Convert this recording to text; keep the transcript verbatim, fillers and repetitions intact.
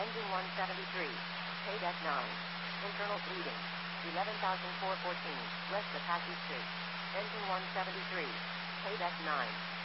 Engine one seventy-three. Paydeck nine. Internal bleeding. eleven thousand four hundred fourteen, west Apache Street. Engine one seventy-three. Paydeck nine.